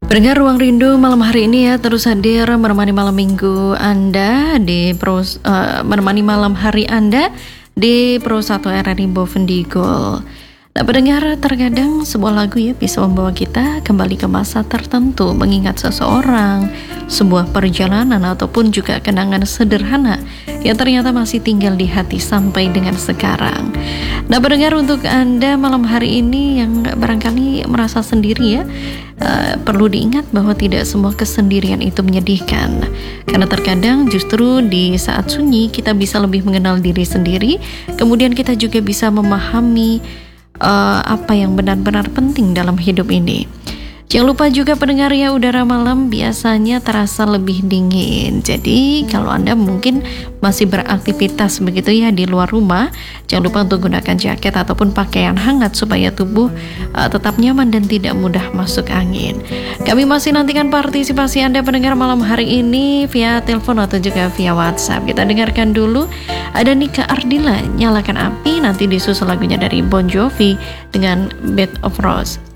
Pendengar Ruang Rindu malam hari ini ya terus hadir menemani malam minggu Anda menemani malam hari Anda di Pro 1 RRI Bovendigul. Nah, pendengar, terkadang sebuah lagu ya bisa membawa kita kembali ke masa tertentu, mengingat seseorang, sebuah perjalanan ataupun juga kenangan sederhana yang ternyata masih tinggal di hati sampai dengan sekarang. Nah, pendengar, untuk Anda malam hari ini yang barangkali merasa sendiri ya, perlu diingat bahwa tidak semua kesendirian itu menyedihkan. Karena terkadang justru di saat sunyi kita bisa lebih mengenal diri sendiri, kemudian kita juga bisa memahami apa yang benar-benar penting dalam hidup ini. Jangan lupa juga pendengar ya, udara malam biasanya terasa lebih dingin. Jadi kalau Anda mungkin masih beraktivitas begitu ya di luar rumah, jangan lupa untuk gunakan jaket ataupun pakaian hangat supaya tubuh tetap nyaman dan tidak mudah masuk angin. Kami masih nantikan partisipasi Anda pendengar malam hari ini via telepon atau juga via WhatsApp. Kita dengarkan dulu, ada Nika Ardila, Nyalakan Api, nanti disusul lagunya dari Bon Jovi dengan Bed of Rose.